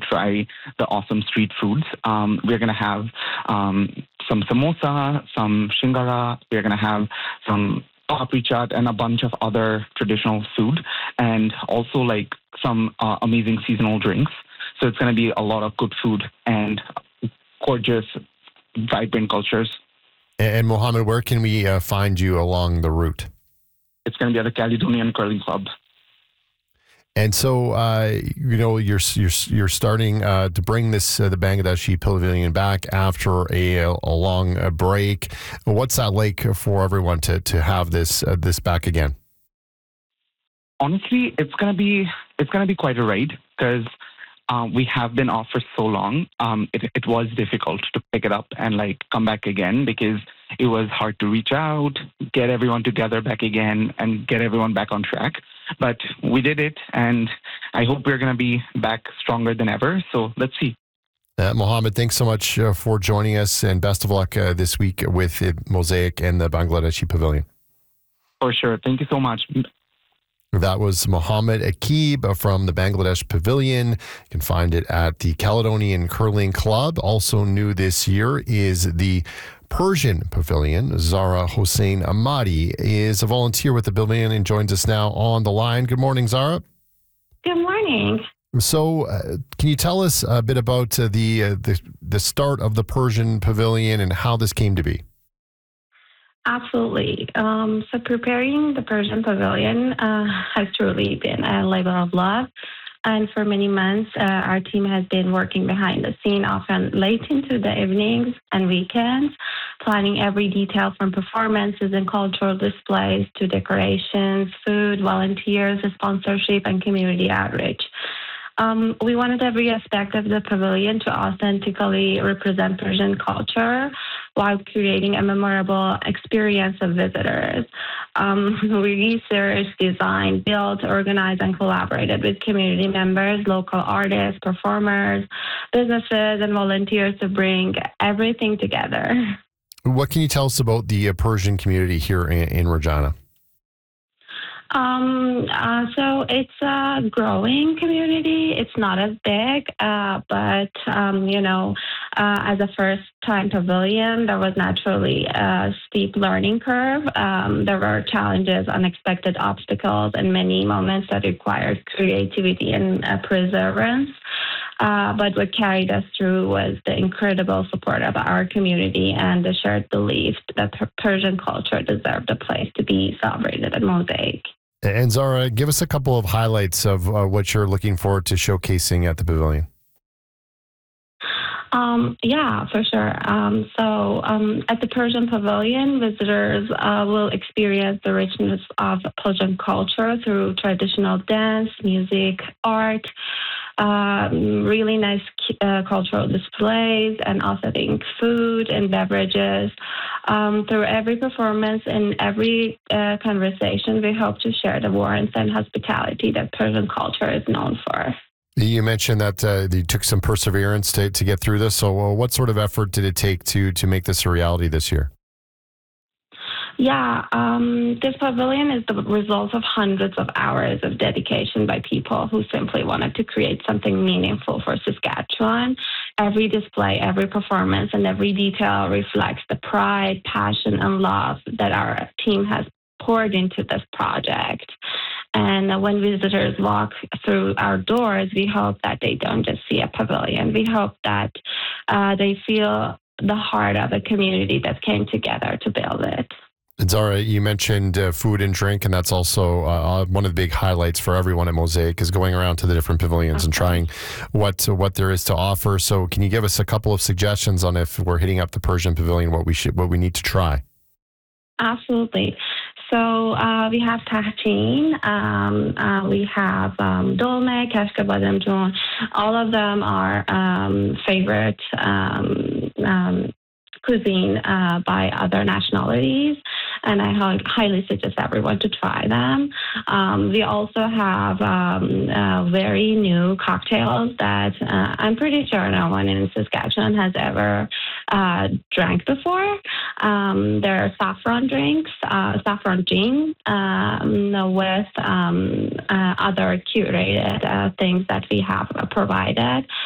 try the awesome street foods. We're going to have some samosa, some shingara. We're going to have some papri chaat and a bunch of other traditional food, and also like some amazing seasonal drinks. So it's going to be a lot of good food and gorgeous, vibrant cultures. And Mohammed, where can we find you along the route? It's going to be at the Caledonian Curling Club. And so, you're starting to bring this the Bangladeshi Pavilion back after a long break. What's that like for everyone to have this back again? Honestly, it's gonna be quite a ride because we have been off for so long. It was difficult to pick it up and like come back again because it was hard to reach out, get everyone together back again, and get everyone back on track. But we did it, and I hope we're going to be back stronger than ever. So let's see. Mohammed, thanks so much for joining us, and best of luck this week with Mosaic and the Bangladeshi Pavilion. For sure. Thank you so much. That was Mohammed Akib from the Bangladesh Pavilion. You can find it at the Caledonian Curling Club. Also new this year is the Persian Pavilion. Zara Hossein Ahmadi is a volunteer with the pavilion and joins us now on the line. Good morning, Zara. Good morning. So, can you tell us a bit about the start of the Persian Pavilion and how this came to be? Absolutely. So preparing the Persian Pavilion has truly been a labor of love. And for many months, our team has been working behind the scene, often late into the evenings and weekends, planning every detail from performances and cultural displays to decorations, food, volunteers, sponsorship, and community outreach. We wanted every aspect of the pavilion to authentically represent Persian culture while creating a memorable experience of visitors. We researched, designed, built, organized, and collaborated with community members, local artists, performers, businesses, and volunteers to bring everything together. What can you tell us about the Persian community here in Regina? So it's a growing community. It's not as big, but as a first-time pavilion, there was naturally a steep learning curve. There were challenges, unexpected obstacles, and many moments that required creativity and perseverance. But what carried us through was the incredible support of our community and the shared belief that Persian culture deserved a place to be celebrated at Mosaic. And Zara, give us a couple of highlights of what you're looking forward to showcasing at the pavilion. Yeah, for sure. At the Persian Pavilion, visitors will experience the richness of Persian culture through traditional dance, music, art, really nice cultural displays, and authentic food and beverages. Through every performance and every conversation, we hope to share the warmth and hospitality that Persian culture is known for. You mentioned that you took some perseverance to get through this. So what sort of effort did it take to make this a reality this year? Yeah, this pavilion is the result of hundreds of hours of dedication by people who simply wanted to create something meaningful for Saskatchewan. Every display, every performance, and every detail reflects the pride, passion, and love that our team has poured into this project. And when visitors walk through our doors, we hope that they don't just see a pavilion. We hope that they feel the heart of a community that came together to build it. And Zara, you mentioned food and drink, and that's also one of the big highlights for everyone at Mosaic is going around to the different pavilions and trying what there is to offer. So can you give us a couple of suggestions on if we're hitting up the Persian Pavilion, what we need to try? Absolutely. So we have tahchin, we have dolme, kashka badamjun. All of them are favorite cuisine by other nationalities, and I highly suggest everyone to try them. We also have very new cocktails that I'm pretty sure no one in Saskatchewan has ever drank before. There are saffron drinks, saffron gin, with other curated things that we have provided.